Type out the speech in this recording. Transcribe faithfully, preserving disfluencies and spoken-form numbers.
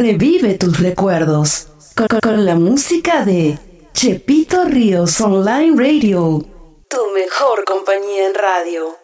Revive tus recuerdos con, con- con la música de Chepito Ríos Online Radio. Tu mejor compañía en radio.